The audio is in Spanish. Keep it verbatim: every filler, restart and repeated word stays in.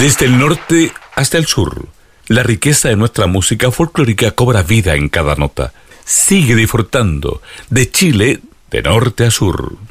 Desde el norte hasta el sur, la riqueza de nuestra música folclórica cobra vida en cada nota. Sigue disfrutando de Chile de norte a sur.